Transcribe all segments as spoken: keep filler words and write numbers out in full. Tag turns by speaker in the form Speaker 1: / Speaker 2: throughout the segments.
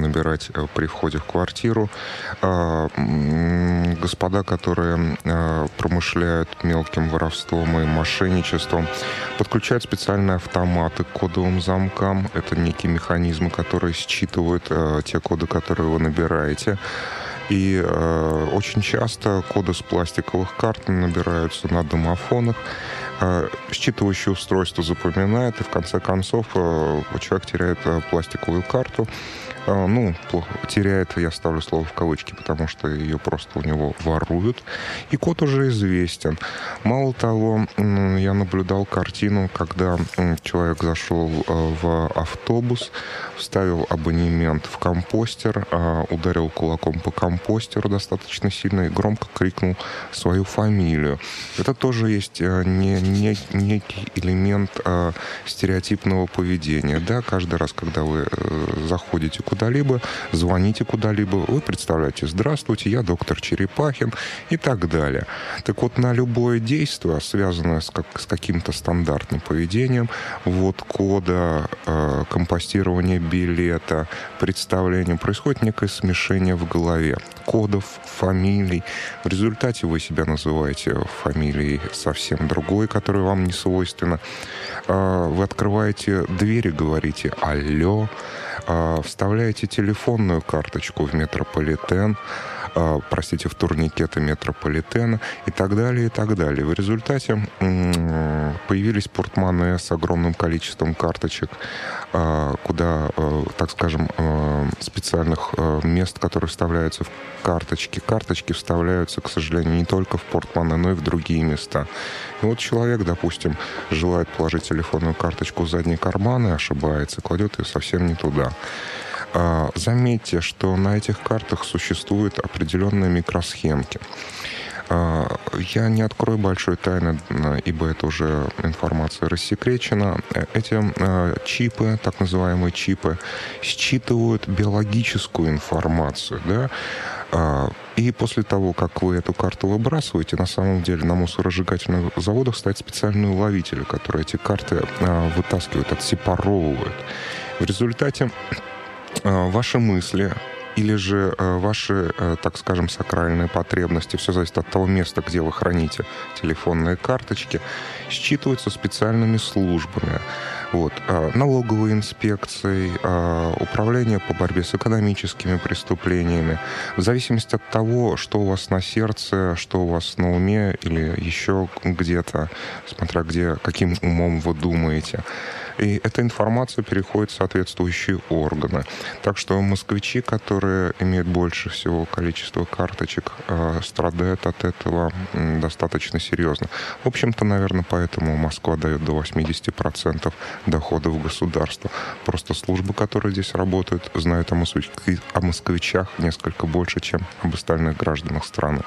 Speaker 1: набирать при входе в квартиру. Господа, которые промышляют мелким воровством и мошенничеством, подключают специальные автоматы к кодовым замкам. Это некие механизмы, которые считывают те коды, которые вы набираете. И э, очень часто коды с пластиковых карт набираются на домофонах. Э, считывающее устройство запоминает, и в конце концов э, человек теряет э, пластиковую карту. Э, ну, плохо, теряет, я ставлю слово в кавычки, потому что ее просто у него воруют. И код уже известен. Мало того, э, я наблюдал картину, когда э, человек зашел э, в автобус, вставил абонемент в компостер, э, ударил кулаком по компостеру достаточно сильно и громко крикнул свою фамилию. Это тоже есть э, не, не, некий элемент э, стереотипного поведения. Да? Каждый раз, когда вы э, заходите куда-либо, звоните куда-либо, вы представляете: «Здравствуйте, я доктор Черепахин» и так далее. Так вот, на любое действие, связанное с, как, с каким-то стандартным поведением, ввод кода, э, компостирование билета, представление, происходит некое смешение в голове кодов, фамилий. В результате вы себя называете фамилией совсем другой, которая вам не свойственна. Вы открываете дверь и говорите «алло», вставляете телефонную карточку в метрополитен, простите, в турникеты метрополитена и так далее, и так далее. В результате появились портмоне с огромным количеством карточек, куда, так скажем, специальных мест, которые вставляются в карточки. Карточки вставляются, к сожалению, не только в портмоне, но и в другие места. И вот человек, допустим, желает положить телефонную карточку в задний карман и ошибается, кладет ее совсем не туда. Заметьте, что на этих картах существуют определенные микросхемки. Я не открою большой тайны, ибо это уже информация рассекречена. Эти чипы, так называемые чипы, считывают биологическую информацию, да? И после того, как вы эту карту выбрасываете, на самом деле на мусоросжигательных заводах стоят специальные уловители, которые эти карты вытаскивают, отсепаровывают. В результате ваши мысли или же ваши, так скажем, сакральные потребности, все зависит от того места, где вы храните телефонные карточки, считываются специальными службами. Вот. Налоговой инспекцией, управление по борьбе с экономическими преступлениями. В зависимости от того, что у вас на сердце, что у вас на уме или еще где-то, смотря где, каким умом вы думаете. И эта информация переходит в соответствующие органы. Так что москвичи, которые имеют больше всего количество карточек, страдают от этого достаточно серьезно. В общем-то, наверное, поэтому Москва дает до восемьдесят процентов доходов государства. Просто службы, которые здесь работают, знают о москвичах несколько больше, чем об остальных гражданах страны.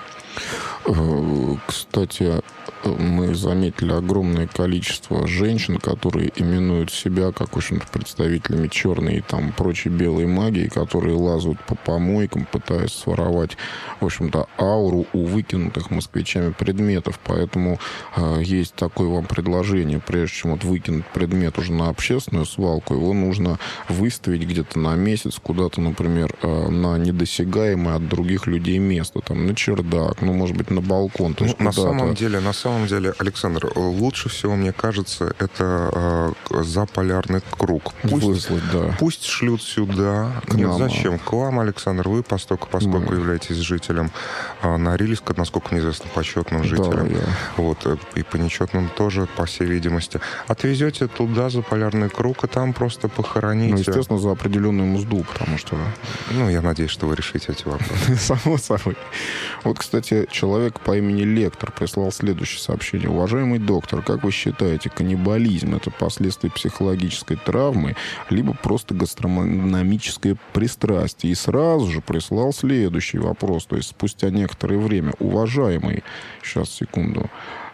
Speaker 2: Кстати, мы заметили огромное количество женщин, которые именуют себя, как, в общем-то, представителями черной и там прочей белой магии, которые лазают по помойкам, пытаясь своровать, в общем-то, ауру у выкинутых москвичами предметов. Поэтому э, есть такое вам предложение: прежде чем вот выкинуть предмет уже на общественную свалку, его нужно выставить где-то на месяц куда-то, например, э, на недосягаемое от других людей место, там, на чердак, ну, может быть, на балкон. То есть
Speaker 1: ну, на самом деле, на самом деле, Александр, лучше всего, мне кажется, это э, за полярный круг. Пусть,
Speaker 2: Выслать, да.
Speaker 1: Пусть шлют сюда.
Speaker 2: К
Speaker 1: Нет,
Speaker 2: нам.
Speaker 1: Зачем? К вам, Александр, вы, поскольку, поскольку
Speaker 2: Мы.
Speaker 1: являетесь жителем э, Норильска, насколько мне известно, почетным жителем.
Speaker 2: Да, я.
Speaker 1: Вот, и по нечетным тоже, по всей видимости. Отвезете туда, за полярный круг, и там просто похороните.
Speaker 2: Ну, естественно, за определенную мзду, потому что...
Speaker 1: Ну, я надеюсь, что вы решите эти вопросы.
Speaker 2: Само собой. Вот, кстати, человек по имени Лектор прислал следующее сообщение. Уважаемый доктор, как вы считаете, каннибализм — это последствия психологической травмы, либо просто гастрономическое пристрастие? И сразу же прислал следующий вопрос. То есть спустя некоторое время. Уважаемый, сейчас, секунду.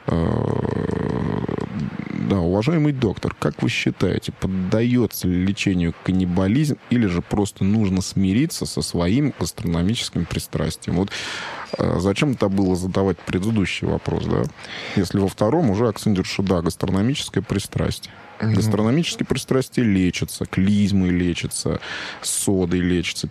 Speaker 2: Да, уважаемый доктор, как вы считаете, поддается ли лечению каннибализм или же просто нужно смириться со своим гастрономическим пристрастием? Вот зачем это было задавать предыдущий вопрос, да? Если во втором уже акцентируют, что да, гастрономическое пристрастие. Гастрономические пристрастия лечатся, клизмой лечатся, содой лечатся,